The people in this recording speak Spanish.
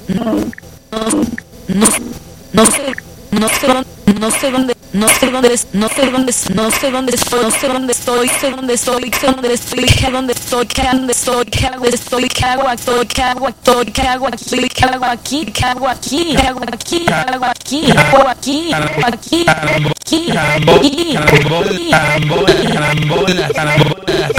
no, no sé, no sé dónde, no sé dónde, no sé dónde, no sé dónde, no sé dónde estoy, no sé dónde estoy, sé dónde estoy, sé dónde estoy, qué dónde estoy, qué dónde estoy, qué hago estoy, qué hago estoy, qué hago estoy, qué hago aquí, qué hago aquí, qué hago aquí, qué hago aquí, qué hago aquí, qué hago aquí, aquí, aquí, aquí, aquí.